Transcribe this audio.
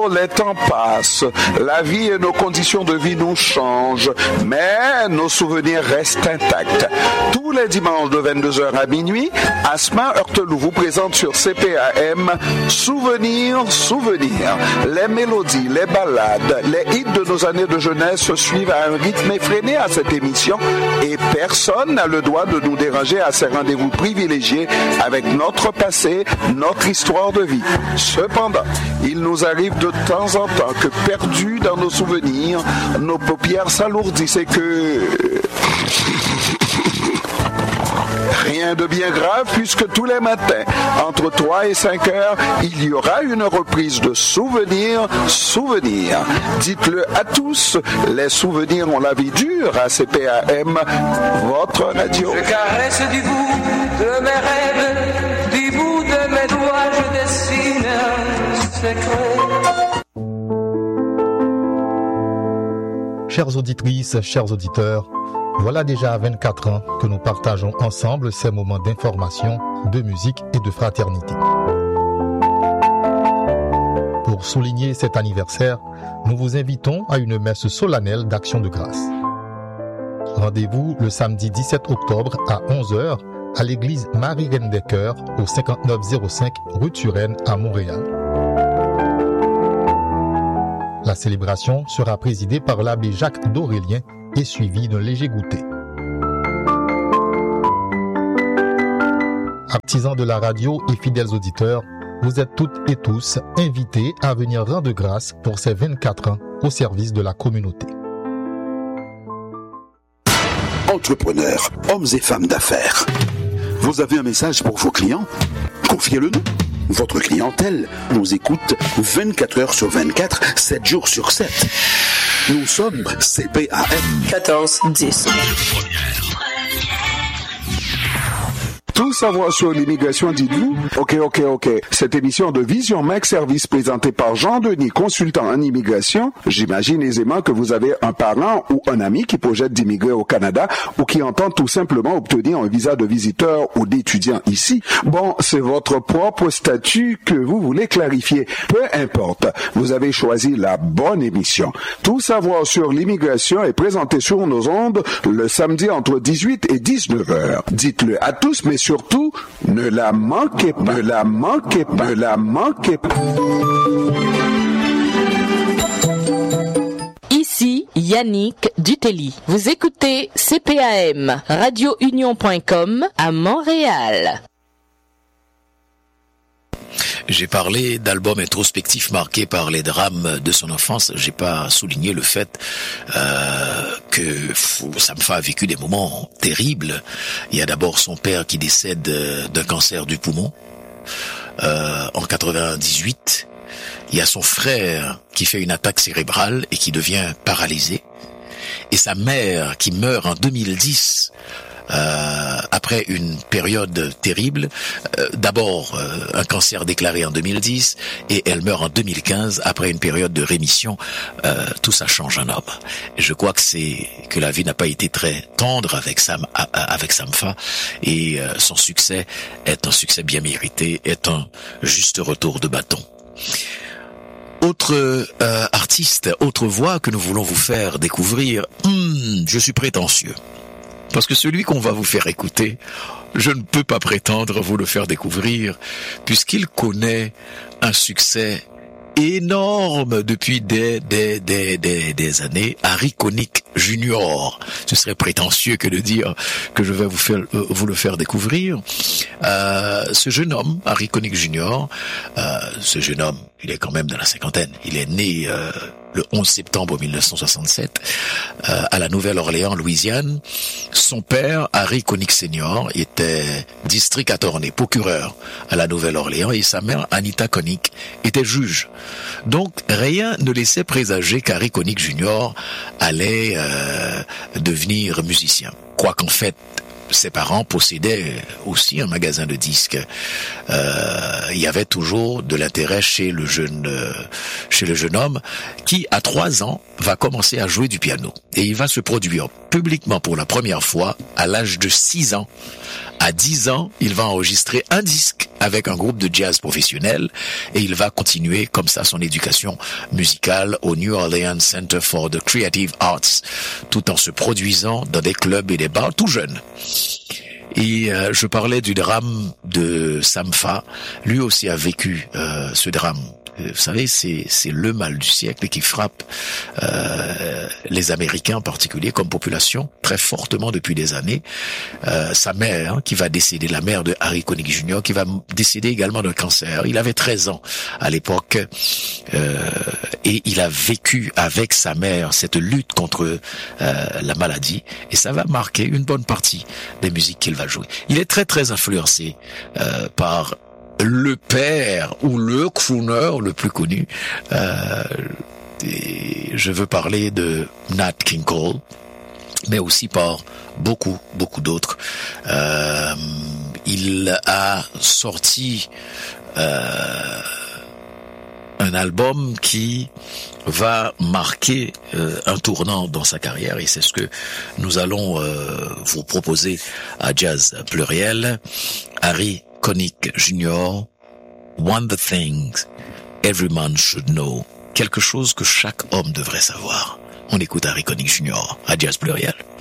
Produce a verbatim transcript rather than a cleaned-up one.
Oh, les temps passent, la vie et nos conditions de vie nous changent, mais nos souvenirs restent intacts. Tous les dimanches de vingt-deux heures à minuit, Asma Heurtelou vous présente sur C P A M Souvenirs, Souvenirs. Les mélodies, les ballades, les hits de nos années de jeunesse se suivent à un rythme effréné à cette émission et personne n'a le droit de nous déranger à ces rendez-vous privilégiés avec notre passé, notre histoire de vie. Cependant, il nous arrive de temps en temps que, perdus dans nos souvenirs, nos paupières s'alourdissent et que... Rien de bien grave puisque tous les matins, entre trois et cinq heures, il y aura une reprise de Souvenirs, Souvenirs. Dites-le à tous, les souvenirs ont la vie dure à C P A M, votre radio. Je caresse du bout de mes rêves, du bout de mes doigts, je dessine un secret. Chères auditrices, chers auditeurs, voilà déjà vingt-quatre ans que nous partageons ensemble ces moments d'information, de musique et de fraternité. Pour souligner cet anniversaire, nous vous invitons à une messe solennelle d'action de grâce. Rendez-vous le samedi dix-sept octobre à onze heures à l'église Marie-Reine des Cœurs au cinquante-neuf zéro cinq rue Turenne à Montréal. La célébration sera présidée par l'abbé Jacques d'Aurélien et suivi d'un léger goûter. Artisans de la radio et fidèles auditeurs, vous êtes toutes et tous invités à venir rendre grâce pour ces vingt-quatre ans au service de la communauté. Entrepreneurs, hommes et femmes d'affaires, vous avez un message pour vos clients? Confiez-le-nous. Votre clientèle nous écoute vingt-quatre heures sur vingt-quatre, sept jours sur sept. Nous sommes C P A M quatorze dix. Tout savoir sur l'immigration, dites-vous? Ok, ok, ok. Cette émission de Vision Mac Service présentée par Jean-Denis, consultant en immigration, j'imagine aisément que vous avez un parent ou un ami qui projette d'immigrer au Canada ou qui entend tout simplement obtenir un visa de visiteur ou d'étudiant ici. Bon, c'est votre propre statut que vous voulez clarifier. Peu importe, vous avez choisi la bonne émission. Tout savoir sur l'immigration est présenté sur nos ondes le samedi entre dix-huit et dix-neuf heures. Dites-le à tous, mais surtout, ne la manquez pas, ne la manquez pas, ne la manquez pas. Ici Yannick Dutelly. Vous écoutez C P A M, radio union point com à Montréal. J'ai parlé d'albums introspectifs marqués par les drames de son enfance. J'ai pas souligné le fait euh, que Sampha a vécu des moments terribles. Il y a d'abord son père qui décède d'un cancer du poumon euh, en quatre-vingt-dix-huit. Il y a son frère qui fait une attaque cérébrale et qui devient paralysé. Et sa mère qui meurt en deux mille dix. Euh, après une période terrible, euh, d'abord euh, un cancer déclaré en deux mille dix et elle meurt en deux mille quinze après une période de rémission. Euh, tout ça change un homme. Et je crois que c'est que la vie n'a pas été très tendre avec Sam, avec Sampha et euh, son succès est un succès bien mérité, est un juste retour de bâton. Autre euh, artiste, autre voix que nous voulons vous faire découvrir. Hmm, je suis prétentieux. Parce que celui qu'on va vous faire écouter, je ne peux pas prétendre vous le faire découvrir, puisqu'il connaît un succès énorme depuis des, des, des, des, des années. Harry Connick Junior. Ce serait prétentieux que de dire que je vais vous faire, euh, vous le faire découvrir. Euh, ce jeune homme, Harry Connick Junior, euh, ce jeune homme, il est quand même dans la cinquantaine. Il est né, euh, le onze septembre mille neuf cent soixante-sept, euh, à la Nouvelle-Orléans, Louisiane. Son père, Harry Connick Senior, était district attorney, procureur à la Nouvelle-Orléans, et sa mère, Anita Connick, était juge. Donc, rien ne laissait présager qu'Harry Connick Junior allait euh, devenir musicien. Quoiqu'en fait, ses parents possédaient aussi un magasin de disques. Euh, il y avait toujours de l'intérêt chez le jeune, euh, chez le jeune homme qui, à trois ans, va commencer à jouer du piano. Et il va se produire publiquement pour la première fois à l'âge de six ans. À dix ans, il va enregistrer un disque avec un groupe de jazz professionnel et il va continuer comme ça son éducation musicale au New Orleans Center for the Creative Arts, tout en se produisant dans des clubs et des bars tout jeunes. Et euh, je parlais du drame de Sampha. Lui aussi a vécu euh, ce drame. Vous savez, c'est c'est le mal du siècle qui frappe euh, les Américains en particulier comme population très fortement depuis des années. Euh, sa mère, hein, qui va décéder, la mère de Harry Connick Junior, qui va décéder également d'un cancer. Il avait treize ans à l'époque euh, et il a vécu avec sa mère cette lutte contre euh, la maladie et ça va marquer une bonne partie des musiques qu'il va jouer. Il est très très influencé euh, par le père ou le crooner le plus connu. Euh, et je veux parler de Nat King Cole, mais aussi par beaucoup, beaucoup d'autres. Euh, il a sorti euh, un album qui va marquer euh, un tournant dans sa carrière et c'est ce que nous allons euh, vous proposer à Jazz Pluriel. Harry Connick Junior, One the Things Every Man Should Know, quelque chose que chaque homme devrait savoir. On écoute Harry Connick Junior à Jazz Pluriel.